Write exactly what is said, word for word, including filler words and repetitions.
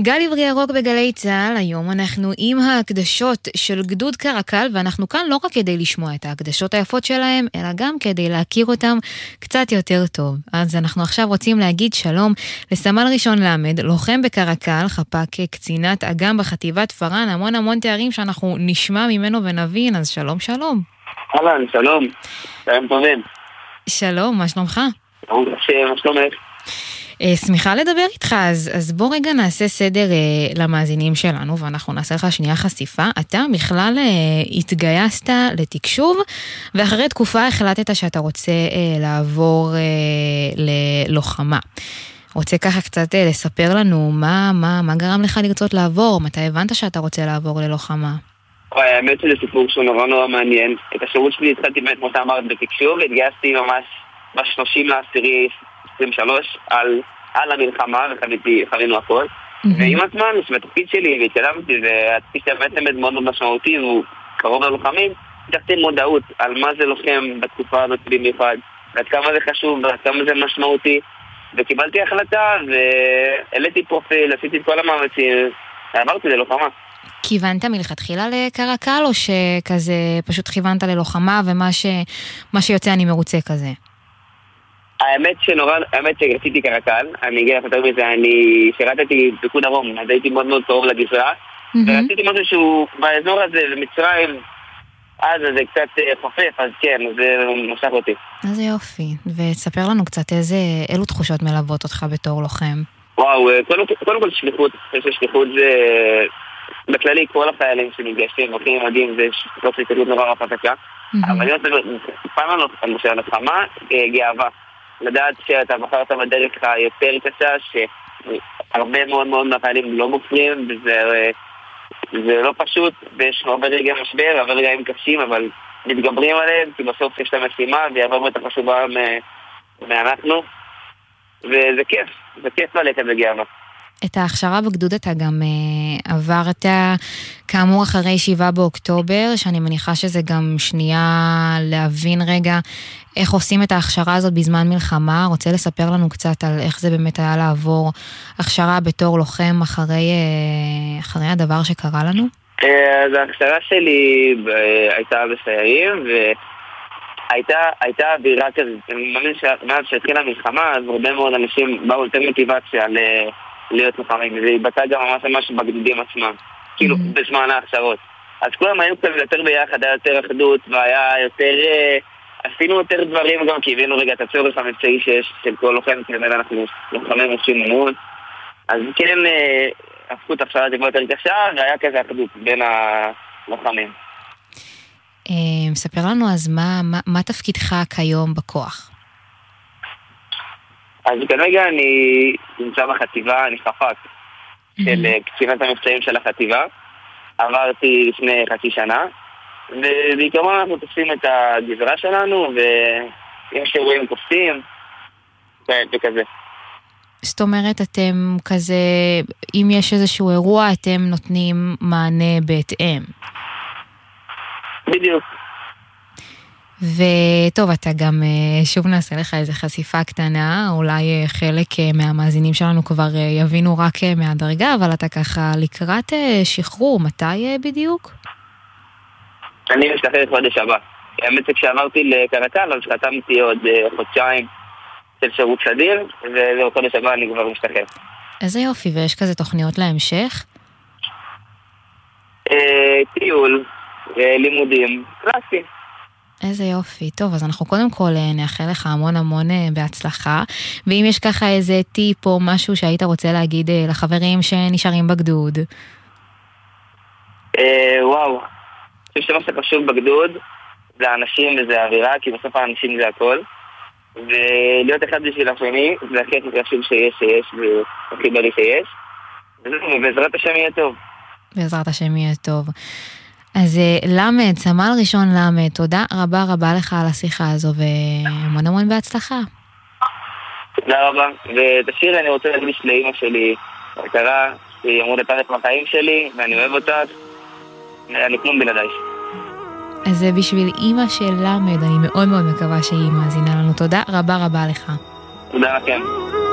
גל עברי ירוק בגלי צהל, היום אנחנו עם ההקדשות של גדוד קרקל, ואנחנו כאן לא רק כדי לשמוע את ההקדשות היפות שלהם, אלא גם כדי להכיר אותם קצת יותר טוב. אז אנחנו עכשיו רוצים להגיד שלום לסמל ראשון למד, לוחם בקרקל, חפ"ק קצינת אגם בחטיבת פרן, המון המון תארים שאנחנו נשמע ממנו ונבין, אז שלום שלום. אהלן, שלום, תארים טובים. שלום, מה שלומך? מה שלומך? שמחה לדבר איתך, אז, אז בוא רגע נעשה סדר אה, למאזינים שלנו, ואנחנו נעשה לך שנייה חשיפה. אתה בכלל אה, התגייסת לתקשוב, ואחרי תקופה החלטת שאתה רוצה אה, לעבור אה, ללוחמה. רוצה ככה קצת אה, לספר לנו מה, מה, מה גרם לך לרצות לעבור, מתי הבנת שאתה רוצה לעבור ללוחמה? האמת שזה סיפור שהוא נורא נורא מעניין. את השירות שלי התחלתי באמת, כמו שאמרת, בתקשוב, והתגייסתי ממש ב-שלושים לעשירי עשרים ושלוש על, על המלחמה, וחווינו הכל. Mm-hmm. ועם הזמן, בתפקיד שלי, והתקדמתי, והתפקיד שלי באמת באמת מאוד מאוד משמעותי, והוא קרוב ללוחמים, התחלתי מודעות על מה זה לוחם בתקופה הזאת במיוחד, ועד כמה זה חשוב, ועד כמה זה משמעותי, וקיבלתי החלטה, והעליתי פרופיל, עשיתי את כל המאמצים, ועברתי ללוחמה. כיוונת מלכתחילה לקרקל, או שכזה פשוט כיוונת ללוחמה, ומה ש... מה שיוצא אני מרוצה כזה? האמת שנורא, האמת שרציתי קרקל, אני אגיד לך יותר מזה, אני שירתתי בפיקוד דרום, אז הייתי מאוד מאוד קרוב לגזרה, mm-hmm. ורציתי משהו שהוא באזור הזה, במצרים, אז זה קצת חופף, אז כן, זה משך אותי. איזה יופי, ותספר לנו קצת איזה, אילו תחושות מלוות אותך בתור לוחם? וואו, קודם, קודם כל שליחות, אני חושב ששליחות זה, בכללי כל החיילים שמתגייסים, הולכים מדהים, זה לא שליחות נורא חזקה, mm-hmm. אבל אני רוצה, פעם אני חושב על התחמה, גאווה. לדעת שאתה בחרת בדרך היותר קשה, שהרבה מאוד מאוד מהחיילים לא בוחרים, וזה זה לא פשוט, ויש הרבה רגעי משבר, הרבה רגעים קשים, אבל מתגברים עליהם, כי בסוף יש להם משימה, והיא הרבה יותר חשובה מאנחנו, וזה כיף, זה כיף ללכת בגאווה. את ההכשרה בגדוד אתה גם uh, עברת כאמור אחרי שבעה באוקטובר, שאני מניחה שזה גם שנייה להבין רגע איך עושים את ההכשרה הזאת בזמן מלחמה. רוצה לספר לנו קצת על איך זה באמת היה לעבור הכשרה בתור לוחם אחרי, uh, אחרי הדבר שקרה לנו? אז ההכשרה שלי הייתה בסיירים, והייתה הייתה אווירה כזאת. אני מאמין שמאז שהתחילה המלחמה, אז הרבה מאוד אנשים באו יותר מוטיבציה ל... להיות לוחמים, וזה התבטא גם ממש ממש בגדודים עצמם, כאילו בזמן ההכשרות. אז כולם היו כזה יותר ביחד, היה יותר אחדות, והיה יותר, עשינו יותר דברים גם, כי הבינו רגע את הצורך המבצעי שיש של כל לוחם, כי באמת אנחנו לוחמים עושים המון. אז כן, הפכו את ההכשרה טיפה יותר קשה, והיה כזה אחדות בין הלוחמים. מספר לנו אז מה, מה, מה תפקידך כיום בכוח? אז כרגע אני נמצא בחטיבה, אני חפ"ק של קצינת המבצעים של החטיבה. עברתי לפני חצי שנה, ובעיקרון אנחנו תופסים את הגזרה שלנו, ויש אירועים קופצים, וכזה. זאת אומרת, אתם כזה, אם יש איזשהו אירוע, אתם נותנים מענה בהתאם. בדיוק. וטוב, אתה גם, שוב נעשה לך איזו חשיפה קטנה, אולי חלק מהמאזינים שלנו כבר יבינו רק מהדרגה, אבל אתה ככה לקראת שחרור, מתי בדיוק? אני משתחרר חודש הבא. האמת שכשעברתי לקרקל, אז חתמתי עוד חודשיים של שירות סדיר, וזהו חודש הבא אני כבר משתחרר. איזה יופי, ויש כזה תוכניות להמשך? טיול, לימודים, קלאסי. איזה יופי. טוב, אז אנחנו קודם כל נאחל לך המון המון בהצלחה, ואם יש ככה איזה טיפ או משהו שהיית רוצה להגיד לחברים שנשארים בגדוד? וואו, אני חושב שמה שחשוב בגדוד זה האנשים וזה האווירה, כי בסוף האנשים זה הכל, ולהיות אחד בשביל השני זה הכי הכי חשוב שיש שיש והכי בלי שיש, ובעזרת השם יהיה טוב. בעזרת השם יהיה טוב. אז למד, סמל ראשון למד, תודה רבה רבה לך על השיחה הזו, והמון המון בהצלחה. תודה רבה, ואת השיר אני רוצה להקדיש לאמא שלי, היקרה, שהיא אמורה לפרק מהחיים שלי, ואני אוהב אותה, אני כלום בלעדיי. אז זה בשביל אמא של למד, אני מאוד מאוד מקווה שהיא מאזינה לנו. תודה רבה רבה לך. תודה לכם.